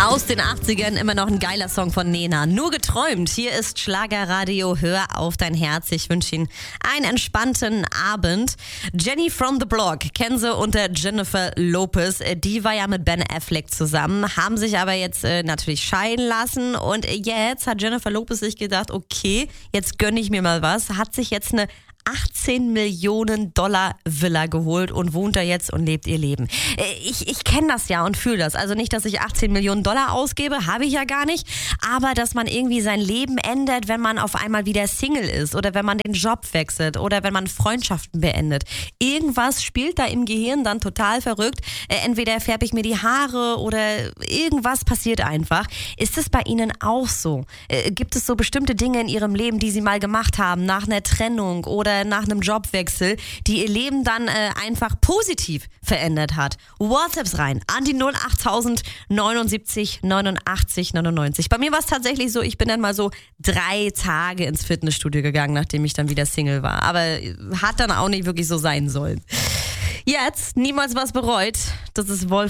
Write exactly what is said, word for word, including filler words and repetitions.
Aus den achtzigern immer noch ein geiler Song von Nena. Nur geträumt. Hier ist Schlagerradio. Hör auf dein Herz. Ich wünsche Ihnen einen entspannten Abend. Jenny from the Block kennen Sie unter Jennifer Lopez. Die war ja mit Ben Affleck zusammen, haben sich aber jetzt äh, natürlich scheiden lassen. Und jetzt hat Jennifer Lopez sich gedacht, okay, jetzt gönne ich mir mal was. Hat sich jetzt eine achtzehn Millionen Dollar Villa geholt und wohnt da jetzt und lebt ihr Leben. Ich, ich kenne das ja und fühle das. Also nicht, dass ich achtzehn Millionen Dollar ausgebe, habe ich ja gar nicht. Aber dass man irgendwie sein Leben ändert, wenn man auf einmal wieder Single ist oder wenn man den Job wechselt oder wenn man Freundschaften beendet. Irgendwas spielt da im Gehirn dann total verrückt. Entweder färbe ich mir die Haare oder irgendwas passiert einfach. Ist es bei Ihnen auch so? Gibt es so bestimmte Dinge in Ihrem Leben, die Sie mal gemacht haben, nach einer Trennung oder nach einem Jobwechsel, die ihr Leben dann äh, einfach positiv verändert hat? WhatsApps rein an die null achttausend neunundsiebzig neunundachtzig neunundneunzig. Bei mir war es tatsächlich so, ich bin dann mal so drei Tage ins Fitnessstudio gegangen, nachdem ich dann wieder Single war. Aber hat dann auch nicht wirklich so sein sollen. Jetzt, niemals was bereut, das ist Wolf